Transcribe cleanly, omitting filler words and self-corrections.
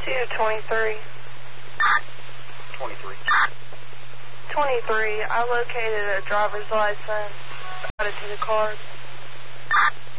223. 23. 23. I located a driver's license. Got it to the car.